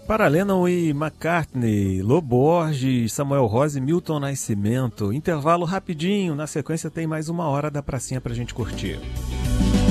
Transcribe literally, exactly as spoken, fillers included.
Para Lennon e McCartney, Lô Borges, Samuel Rose e Milton Nascimento. Intervalo rapidinho, na sequência tem mais uma hora da pracinha pra gente curtir.